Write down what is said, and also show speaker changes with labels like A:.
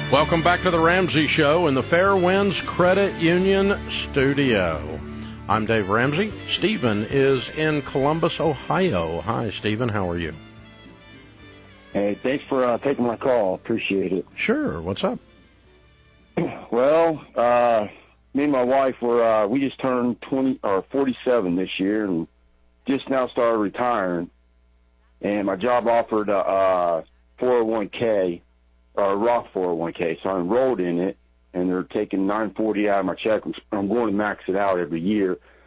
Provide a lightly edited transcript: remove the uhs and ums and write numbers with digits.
A: Welcome back to the Ramsey Show in the Fairwinds Credit Union studio. I'm Dave Ramsey. Stephen is in Columbus, Ohio. Hi, Stephen. How are you?
B: Hey, thanks for taking my call. Appreciate it.
A: Sure. What's up?
B: Well, me and my wife we just turned 47 this year and just now started retiring. And my job offered a 401k, or a Roth 401k, so I enrolled in it, and they're taking $940 out of my check. I'm going to max it out every year.